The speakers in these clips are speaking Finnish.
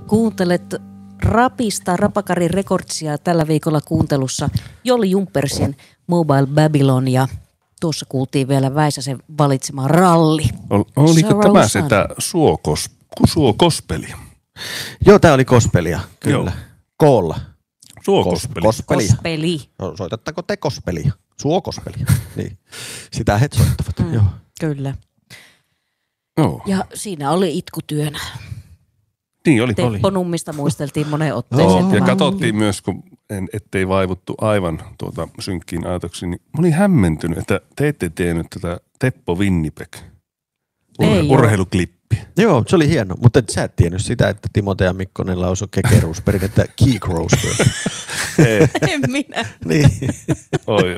Kuuntelet Rapakari Recordsia tällä viikolla kuuntelussa Jolli Jumpersin Mobile Babylon ja tuossa kuultiin vielä Väisäsen valitsema ralli. Oliko tämä sitä suokospelia? Joo, tämä oli kospelia, kyllä. Joo. Koolla. Suokospeli. Kospeli. Soitatteko te kospelia? Suokospelia. Niin. Sitä he soittavat. Joo. Kyllä. Joo. Ja siinä oli itkutyönä. Niin oli. Teppo Nummista muisteltiin moneen otteeseen. Ja katsottiin myös, kun ettei vaivuttu aivan synkkiin ajatuksiin, niin mä olin hämmentynyt, että te ette tiennyt tätä Teppo Winnipeg urheiluklippiä. Joo, se oli hieno, mutta sä et tiennyt sitä, että Timote ja Mikkonen lausui Kekeruusberg, että Keek Roseberg. En minä. Niin. Oi.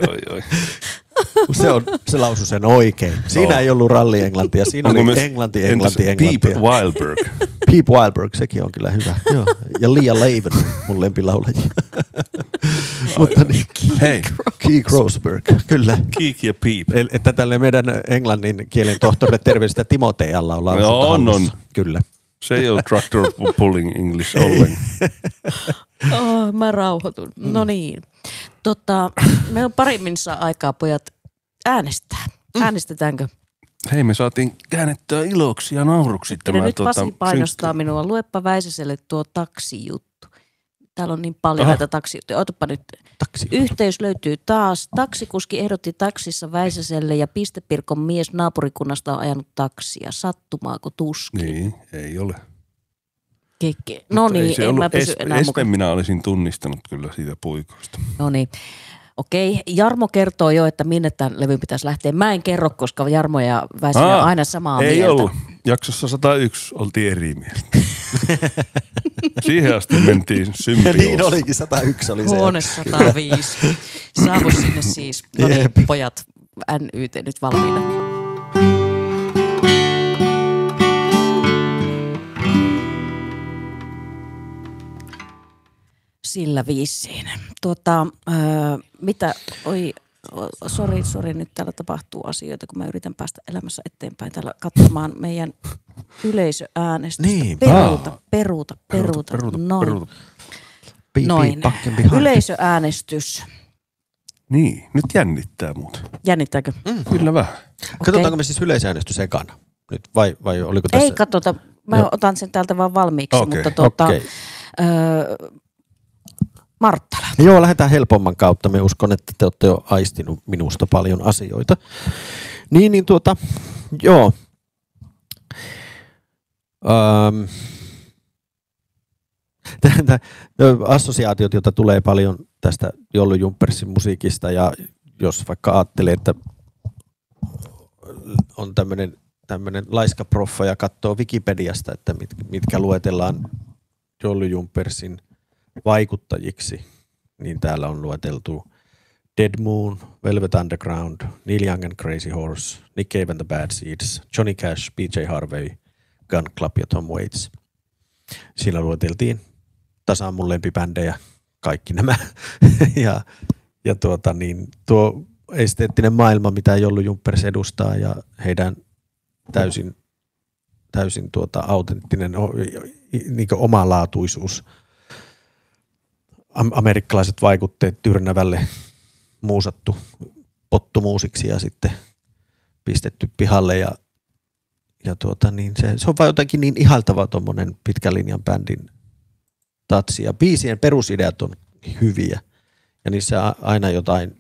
Se lausui sen oikein. Siinä ei ollut ralli-englantia, siinä oli englanti. Peep Wildberg. Peep Wildberg, sekin on kyllä hyvä. Joo. Ja Liam Laven, mun lempilaulaja. Mutta niin, Keek Roseberg, kyllä. Keek ja Peep. Että tälle meidän englannin kielen tohtorille terveistä Timotealla on lausuttu on. Kyllä. Se ei ole tractor pulling English ollenkaan. Mä rauhoitun. No niin. Meillä on pari minsaa aikaa, pojat, äänestää. Äänestetäänkö? Hei, me saatiin käännettyä iloksi ja nauruksi tämä. Nyt Pasi painostaa minua. Luepa Väisäselle tuo taksijuttu. Täällä on niin paljon näitä taksijuttuja. Otapa nyt. Yhteys löytyy taas. Taksikuski ehdotti taksissa Väisäselle ja Pistepirkon mies naapurikunnasta on ajanut taksia. Sattumaako tuskin? Niin, ei ole. Keke. No niin, en mä pysy enää mukaan. Minä olisin tunnistanut kyllä siitä puikoista. No niin. Okei, Jarmo kertoo jo, että minne tämän levyn pitäisi lähteä. Mä en kerro, koska Jarmo ja Väisänen on aina samaa mieltä. Ei ollut. Jaksossa 101 oltiin eri mieltä. Siihen asti mentiin symbioosi. Niin olikin, 101 oli se. Huone 105. Saavu sinne siis. No niin, pojat, NYT nyt valmiina. Sillä viisiin. Mitä, sori, nyt täällä tapahtuu asioita, kun mä yritän päästä elämässä eteenpäin täällä katsomaan meidän yleisöäänestystä. Niin, peruuta. Noin. Yleisöäänestys. Niin, nyt jännittää muuten. Jännittääkö? Kyllä vähän. Katsotaanko me siis yleisöäänestys ekana? Nyt vai oliko tässä? Ei katsota, mä otan sen täältä vaan valmiiksi, mutta Marttala. Joo, lähdetään helpomman kautta. Me uskon, että te olette jo aistinut minusta paljon asioita. Joo. Assosiaatiot, joita tulee paljon tästä Jolli Jumpersin musiikista, ja jos vaikka ajattelee, että on tämmöinen laiska proffa ja katsoo Wikipediasta, että mitkä luetellaan Jolli Jumpersin vaikuttajiksi, niin täällä on lueteltu Dead Moon, Velvet Underground, Neil Young and Crazy Horse, Nick Cave and the Bad Seeds, Johnny Cash, PJ Harvey, Gun Club ja Tom Waits. Siinä lueteltiin tasan mun lempibändejä, kaikki nämä. Tuo esteettinen maailma, mitä Jolli Jumpers edustaa, ja heidän täysin autenttinen niin omalaatuisuus, amerikkalaiset vaikutteet tyrnävälle muusattu pottumuusiksi ja sitten pistetty pihalle ja se on vaan jotenkin niin ihailtava tommonen pitkän linjan bändin tatsi, ja biisien perusideat on hyviä ja niissä aina jotain